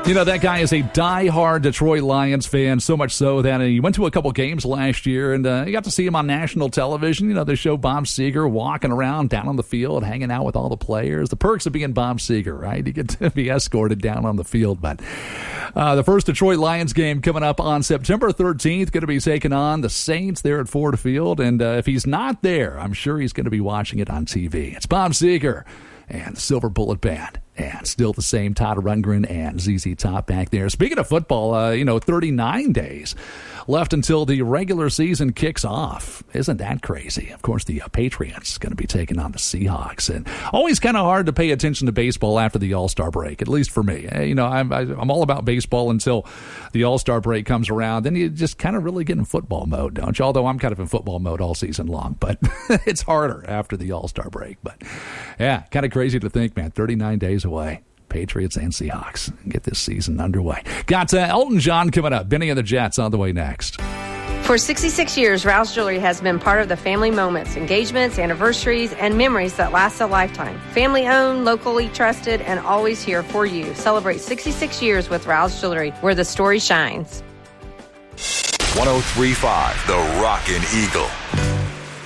You know, that guy is a diehard Detroit Lions fan, so much so that he went to a couple games last year, and you got to see him on national television. You know, they show Bob Seger walking around down on the field, hanging out with all the players. The perks of being Bob Seger, right? You get to be escorted down on the field. But the first Detroit Lions game coming up on September 13th, going to be taking on the Saints there at Ford Field. And if he's not there, I'm sure he's going to be watching it on TV. It's Bob Seger and the Silver Bullet Band. And still the same Todd Rundgren and ZZ Top back there. Speaking of football, 39 days left until the regular season kicks off. Isn't that crazy? Of course, the Patriots going to be taking on the Seahawks. And always kind of hard to pay attention to baseball after the All-Star break, at least for me. I'm all about baseball until the All-Star break comes around. Then you just kind of really get in football mode, don't you? Although I'm kind of in football mode all season long. But it's harder after the All-Star break. But, yeah, kind of crazy to think, man, 39 days away. Patriots and Seahawks get this season underway. Got Elton John coming up. Benny and the Jets on the way next. For 66 years, Rouse Jewelry has been part of the family moments, engagements, anniversaries, and memories that last a lifetime. Family owned, locally trusted, and always here for you. Celebrate 66 years with Rouse Jewelry, where the story shines. 103.5 The Rockin' Eagle.